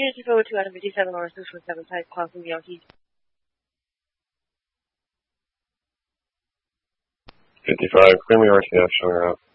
Unit 242 out of 57 or 617 type, crossing the LT. 55, clear me RTF, showing her out.